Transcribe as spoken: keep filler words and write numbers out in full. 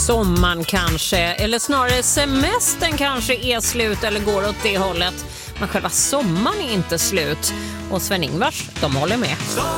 Sommaren kanske, eller snarare semestern kanske är slut eller går åt det hållet. Men själva sommaren är inte slut. Och Sven-Ingvars, de håller med.